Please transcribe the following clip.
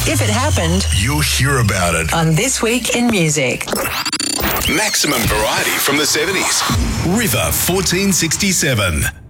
If it happened, you'll hear about it on This Week in Music. Maximum variety from the 70s. River 1467.